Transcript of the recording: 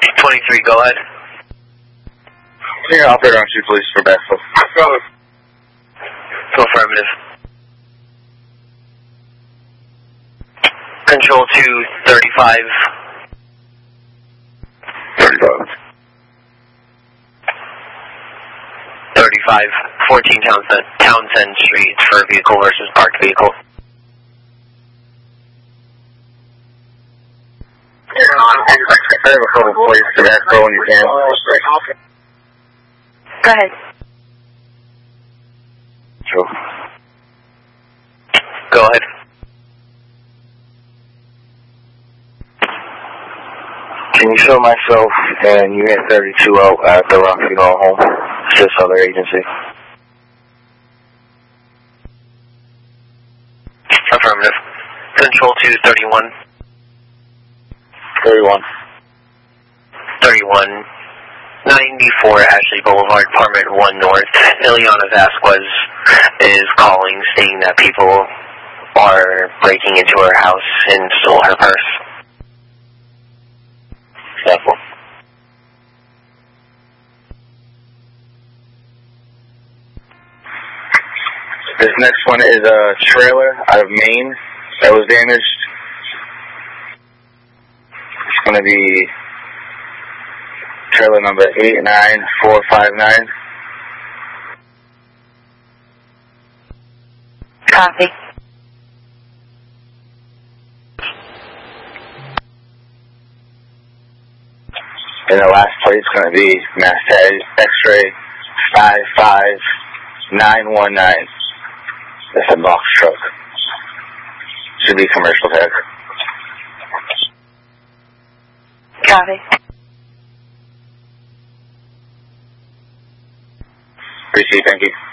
23, go ahead. Senior operator on Chief Police for backflow. Go affirmative. Control 235. 35. 35, 14 Townsend Street for vehicle versus parked vehicle. I have a couple places to backflow when you can. Go ahead. Sure. Go ahead. Can you show myself and Unit 32 out at the Rock Funeral Home? It's this other agency. Affirmative. Control 231. 31. 31. 94 Ashley Boulevard, Apartment 1 North. Ileana Vasquez is calling, stating that people are breaking into her house and stole her purse. Example. This next one is a trailer out of Maine that was damaged. It's going to be trailer number 89459. Copy. And the last plate's going to be Mass X-ray 55919. That's a box truck. Should be commercial tag. Copy. Receive, thank you.